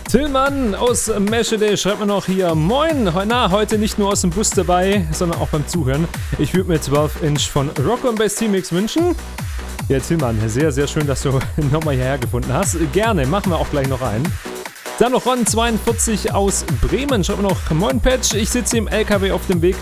Tillmann aus Meschede schreibt mir noch hier: Moin, na, heute nicht nur aus dem Bus dabei, sondern auch beim Zuhören. Ich würde mir 12 Inch von Rock on Bass T-Mix wünschen. Ja, Tillmann, sehr, sehr schön, dass du nochmal hierher gefunden hast. Gerne, machen wir auch gleich noch ein. Dann noch Ron42 aus Bremen. Schreibt mir noch: Moin Patch, ich sitze im LKW auf dem Weg